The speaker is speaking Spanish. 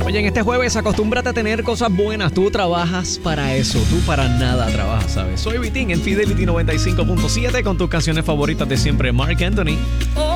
Oye, en este jueves acostúmbrate a tener cosas buenas. Tú trabajas para eso, tú para nada trabajas, ¿sabes? Soy Vitín en Fidelity 95.7 con tus canciones favoritas de siempre, Marc Anthony.